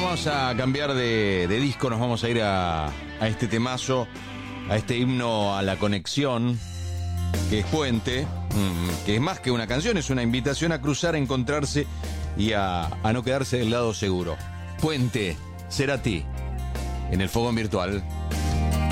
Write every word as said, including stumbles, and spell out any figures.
vamos a cambiar de, de disco, nos vamos a ir a, a este temazo, a este himno a la conexión, que es Puente, mmm, que es más que una canción, es una invitación a cruzar, a encontrarse y a, a no quedarse del lado seguro. Puente, Cerati, en el Fogón Virtual.